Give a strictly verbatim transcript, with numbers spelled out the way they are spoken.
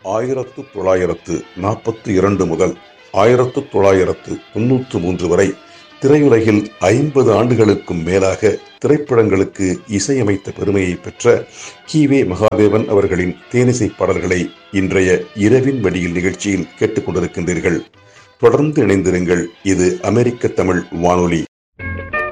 ஆயிரத்து தொள்ளாயிரத்து நாற்பத்தி இரண்டு முதல் ஆயிரத்து தொள்ளாயிரத்து தொன்னூற்று மூன்று வரை திரையுலகில் ஐம்பது ஆண்டுகளுக்கும் மேலாக திரைப்படங்களுக்கு இசையமைத்த பெருமையை பெற்ற கி வே மகாதேவன் அவர்களின் தேனிசை பாடல்களை இன்றைய இரவின் வடியில் நிகழ்ச்சியில் கேட்டுக்கொண்டிருக்கின்றீர்கள். தொடர்ந்து இணைந்திருங்கள். இது அமெரிக்க தமிழ் வானொலி.